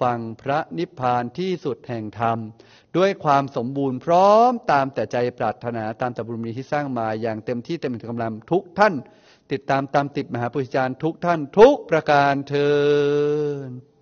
ฟังพระนิพพานที่สุดแห่งธรรมด้วยความสมบูรณ์พร้อมตามแต่ใจปรารถนาตามแต่บุญมีที่สร้างมาอย่างเต็มที่เต็มกำลังทุกท่านติดตามตามติดมหาปุถุชนทุกท่านทุกประการเทอญ